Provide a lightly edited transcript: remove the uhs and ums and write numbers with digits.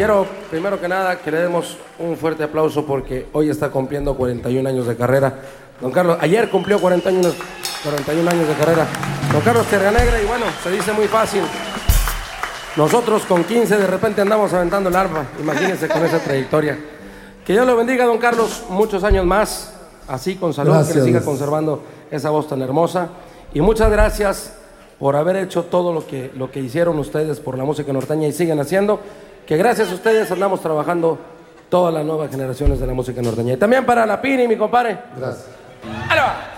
quiero, primero que nada, que le demos un fuerte aplauso porque hoy está cumpliendo 41 años de carrera. Don Carlos, ayer cumplió 41 años de carrera. Don Carlos Tierranegra, y bueno, se dice muy fácil. Nosotros con 15 de repente andamos aventando el arpa. Imagínense con esa trayectoria. Que Dios lo bendiga, don Carlos, muchos años más, así con salud, gracias, que le siga conservando esa voz tan hermosa. Y muchas gracias por haber hecho todo lo que hicieron ustedes por la música norteña y siguen haciendo, que gracias a ustedes andamos trabajando todas las nuevas generaciones de la música norteña. Y también para la Pini, mi compadre. Gracias. ¡Ahí va!